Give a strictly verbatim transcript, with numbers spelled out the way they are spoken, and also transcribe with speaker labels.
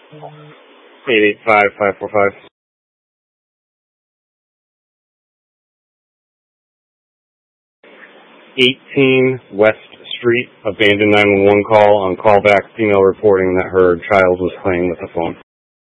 Speaker 1: eight eight five, five four five. eighteen West Street, abandoned nine one one call on callback female reporting that her child was playing with the phone.